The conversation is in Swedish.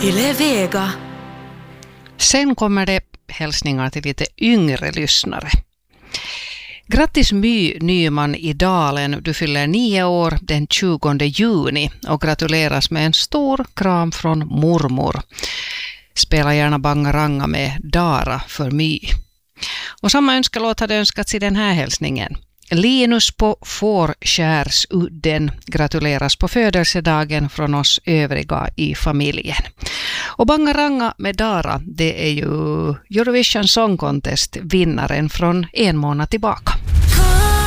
Yle Vega. Sen kommer det hälsningar till lite yngre lyssnare. Grattis My Nyman i Dalen, du fyller 9 år den 20 juni och gratuleras med en stor kram från mormor. Spela gärna Bangaranga med Dara för My. Och samma önskelåt hade önskats i den här hälsningen. Linus på Fårskärsudden gratuleras på födelsedagen från oss övriga i familjen. Och Bangaranga med Dara, det är ju Eurovision Song Contest vinnaren från en månad tillbaka.